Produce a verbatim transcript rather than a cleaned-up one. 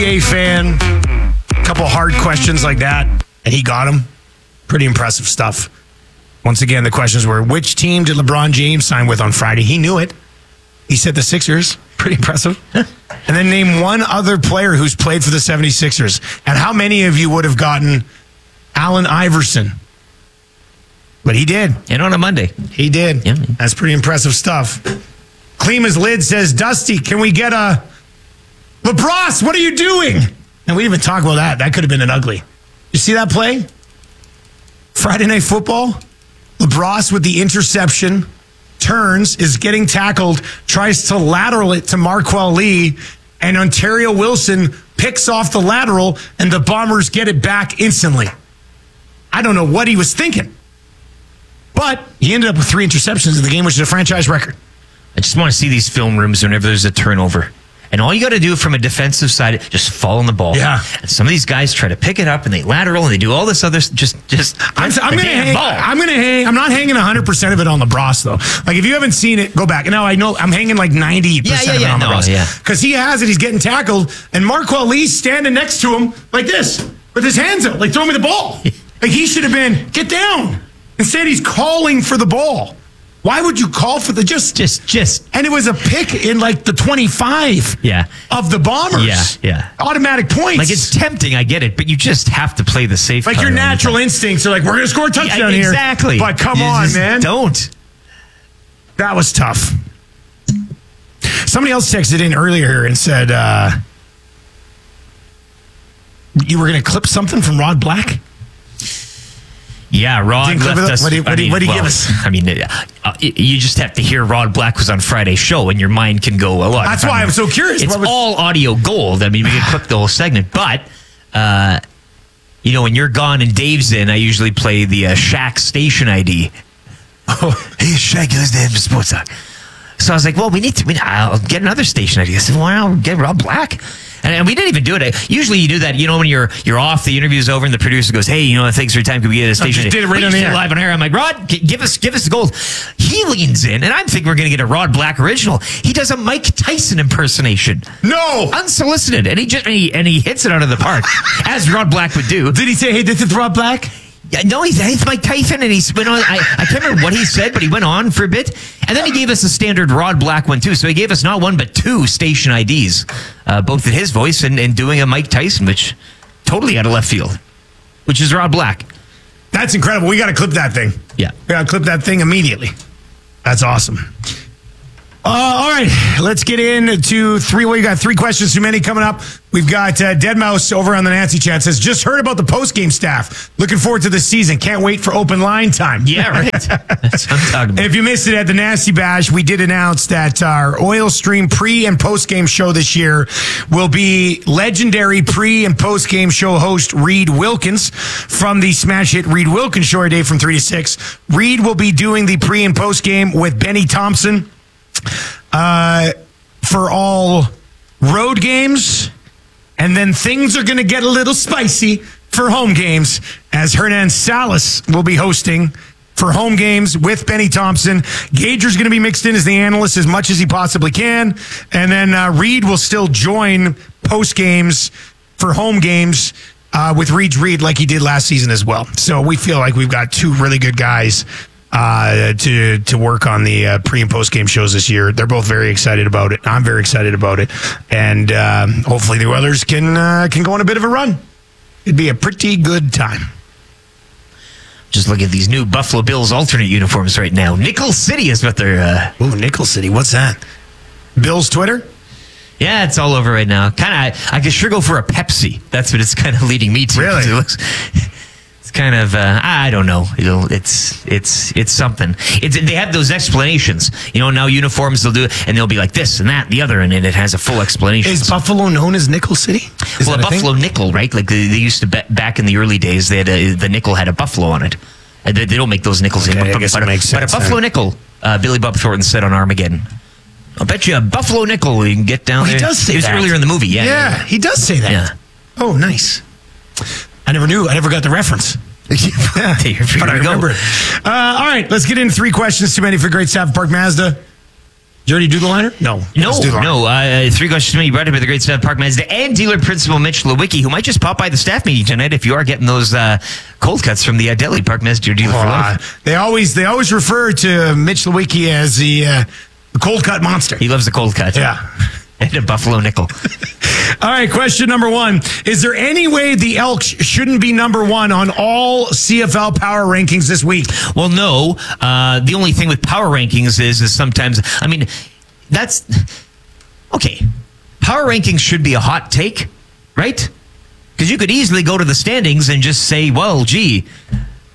A fan, a couple hard questions like that, and he got them. Pretty impressive stuff. Once again, the questions were, which team did LeBron James sign with on Friday? He knew it. He said the Sixers. Pretty impressive. And then name one other player who's played for the seventy-sixers. And how many of you would have gotten Allen Iverson? But he did. And on a Monday. He did. Yeah. That's pretty impressive stuff. Klima's lid says, Dusty, can we get a LeBron, what are you doing? And we didn't even talk about that. That could have been an ugly. You see that play? Friday Night Football? LeBron with the interception, turns, is getting tackled, tries to lateral it to Marquel Lee, and Ontario Wilson picks off the lateral, and the Bombers get it back instantly. I don't know what he was thinking. But he ended up with three interceptions in the game, which is a franchise record. I just want to see these film rooms whenever there's a turnover. And all you got to do from a defensive side, just fall on the ball. Yeah. And some of these guys try to pick it up and they lateral and they do all this other, just, just. I'm, I'm going to hang, ball. I'm going to hang, I'm not hanging one hundred percent of it on LeBron, though. Like, if you haven't seen it, go back. Now, I know I'm hanging like ninety percent yeah, yeah, of it yeah, on no, LeBron. yeah. Because he has it, he's getting tackled, and Marquel Lee's standing next to him like this, with his hands out, like, throw me the ball. Like, he should have been, get down. Instead, he's calling for the ball. Why would you call for the just, just, just? And it was a pick in like the twenty-five yeah. of the Bombers. Yeah, yeah. Automatic points. Like, it's tempting, I get it, but you just have to play the safe. Like, your natural instincts are like, we're going to score a touchdown yeah, here. Exactly. But come you on, man. Don't. That was tough. Somebody else texted in earlier and said, uh, you were going to clip something from Rod Black? Yeah, Rod left us. What do you, what do you, what do you well, give us? I mean, uh, you just have to hear Rod Black was on Friday's show, and your mind can go a lot. That's I why mean, I'm so curious. It's was... all audio gold. I mean, we can clip the whole segment, but uh, you know, when you're gone and Dave's in, I usually play the uh, Shaq station I D. Oh, hey, Shaq, who's the sports talk? So I was like, well, we need to. We, I'll get another station I D. I said, well, I'll get Rod Black. And, and we didn't even do it. Usually you do that, you know, when you're you're off, the interview's over, and the producer goes, hey, you know, thanks for your time. Could we get a station? I just did it right on the air. Live on air. I'm like, Rod, g- give us give us the gold. He leans in, and I'm thinking we're going to get a Rod Black original. He does a Mike Tyson impersonation. No! Unsolicited. And he just and he, and he hits it out of the park, as Rod Black would do. Did he say, hey, this is Rod Black? Yeah, no, he's, he's Mike Tyson, and he's went on. I, I can't remember what he said, but he went on for a bit, and then he gave us a standard Rod Black one too. So he gave us not one but two station I Ds, uh, both in his voice and, and doing a Mike Tyson, which totally out of left field, which is Rod Black. That's incredible. We got to clip that thing. Yeah, we got to clip that thing immediately. That's awesome. Uh, all right, let's get into three. Well, you got three questions too many coming up. We've got uh, Deadmau5 over on the Nancy chat says, just heard about the post-game staff. Looking forward to the season. Can't wait for open line time. Yeah, right. That's what I'm talking about. If you missed it at the Nasty Bash, we did announce that our Oil Stream pre- and post-game show this year will be legendary pre- and post-game show host Reed Wilkins from the smash hit Reed Wilkins Show every day from three to six. Reed will be doing the pre- and post-game with Benny Thompson. Uh, for all road games, and then things are going to get a little spicy for home games, as Hernan Salas will be hosting for home games with Benny Thompson. Gager's going to be mixed in as the analyst as much as he possibly can, and then uh, Reed will still join post games for home games uh, with Reed's Reed like he did last season as well. So we feel like we've got two really good guys Uh, to to work on the uh, pre and post game shows this year. They're both very excited about it. I'm very excited about it, and um, hopefully the Oilers can uh, can go on a bit of a run. It'd be a pretty good time. Just look at these new Buffalo Bills alternate uniforms right now. Nickel City is what they're. Uh, oh, Nickel City. What's that? Bills Twitter. Yeah, it's all over right now. Kind of, I could sure go for a Pepsi. That's what it's kind of leading me to. Really? It looks, it's kind of, uh, I don't know. It'll, it's, it's, it's something. It's, they have those explanations. You know, now uniforms they'll do, and they'll be like this and that, and the other, and it has a full explanation. Is Buffalo known as Nickel City? Is well, a Buffalo thing? Nickel, right? Like they, they used to be, back in the early days. They had a, the nickel had a buffalo on it. And they, they don't make those nickels okay, anymore. I guess but, it makes but sense, a Buffalo then. nickel, uh, Billy Bob Thornton said on Armageddon. I'll bet you a Buffalo nickel you can get down oh, there. He does say it was that. earlier in the movie, yeah. Yeah, yeah. he does say that. Yeah. Oh, nice. I never knew. I never got the reference. Yeah, Here but I we go. remember it. Uh, all right, let's get into three questions too many for great staff at Park Mazda. Did you already do the liner? No. No, Let's do the liner. no. Uh, three questions to me, brought up by the great staff Park Mazda and dealer principal Mitch Lewicki, who might just pop by the staff meeting tonight if you are getting those uh, cold cuts from the uh, deli. Park Mazda, your dealer for Uh, life. they always they always refer to Mitch Lewicki as the, uh, the cold cut monster. He loves the cold cut. Yeah. And a buffalo nickel. All right, question number one. Is there any way the Elks shouldn't be number one on all C F L power rankings this week? Well, no. Uh, the only thing with power rankings is, is sometimes, I mean, that's, okay. Power rankings should be a hot take, right? Because you could easily go to the standings and just say, well, gee,